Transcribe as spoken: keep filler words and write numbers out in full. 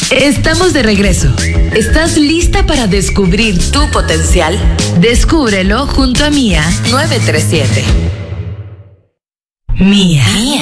Estamos de regreso. ¿Estás lista para descubrir tu potencial? Descúbrelo junto a Mía nueve tres siete. Mía. Mía.